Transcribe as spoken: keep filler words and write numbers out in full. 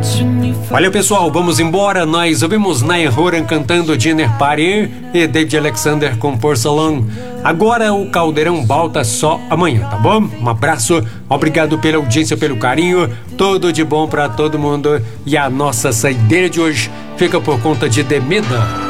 Valeu, pessoal, vamos embora. Nós ouvimos Niall Horan cantando Dinner Party e David Alexander com Porcelain. Agora o Caldeirão volta só amanhã, tá bom? Um abraço, obrigado pela audiência, pelo carinho, tudo de bom pra todo mundo. E a nossa saideira de hoje fica por conta de Demida.